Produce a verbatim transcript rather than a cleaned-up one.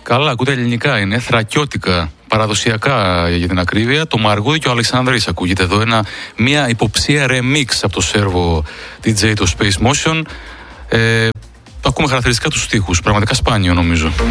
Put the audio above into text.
Καλά, ακούτε ελληνικά είναι, θρακιώτικα, παραδοσιακά για την ακρίβεια. Το Μαργούδι και ο Αλεξανδρής ακούγεται εδώ. Ένα, μια υποψία remix από το Σέρβο ντι τζέι, το Space Motion. Ε, ακούμε χαρακτηριστικά τους στίχους, πραγματικά σπάνιο νομίζω.